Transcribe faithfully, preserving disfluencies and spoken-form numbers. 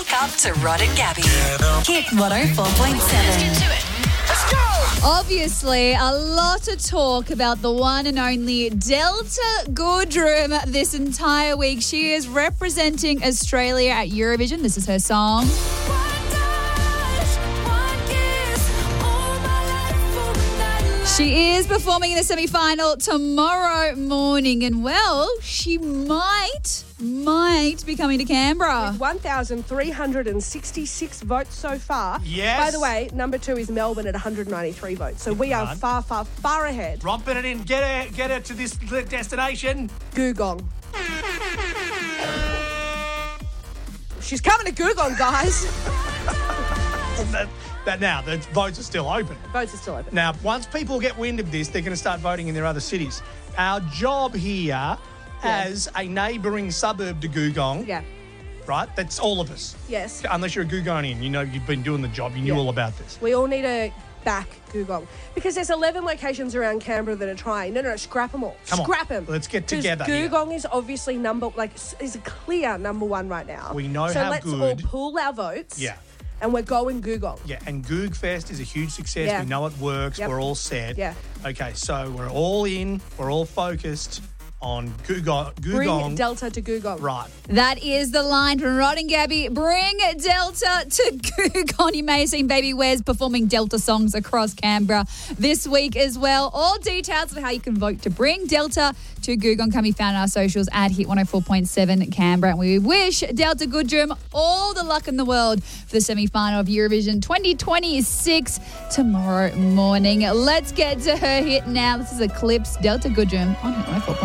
Wake up to Rod and Gabby. Hit one oh four point seven. Let's get to it. Let's go. Obviously, a lot of talk about the one and only Delta Goodrem this entire week. She is representing Australia at Eurovision. This is her song. She is performing in the semi-final tomorrow morning, and well, she might, might be coming to Canberra. one thousand three hundred sixty-six votes so far. Yes. By the way, number two is Melbourne at one hundred ninety-three votes. So we are Right. far, far, far ahead. Romping it in. Get her, get her to this destination. Googong. She's coming to Googong, guys. that, that now, the votes are still open. Votes are still open. Now, once people get wind of this, they're going to start voting in their other cities. Our job here as a neighbouring suburb to Googong, Yeah. right? That's all of us. Yes. Unless you're a Googonian, you know you've been doing the job, you knew Yeah. all about this. We all need to back Googong. Because there's eleven locations around Canberra that are trying. No, no, no, scrap them all. Come on. Scrap them. Let's get together here. Googong is obviously number, like, is a clear number one right now. We know so how let's all good- pool our votes. Yeah. And we're going Googong. Yeah, and Goog Fest is a huge success. Yeah. We know it works. Yep. We're all set. Yeah. Okay, so we're all in. We're all focused on Googong. Bring Googong. Delta to Googong. Right. That is the line from Rod and Gabby. Bring Delta to Googong. You may have seen Baby Wes performing Delta songs across Canberra this week as well. All details of how you can vote to bring Delta to Googong can be found on our socials at Hit one oh four point seven Canberra. And we wish Delta Goodrem all the luck in the world for the semi-final of Eurovision twenty twenty-six tomorrow morning. Let's get to her hit now. This is Eclipse, Delta Goodrem on Hit one oh four point seven.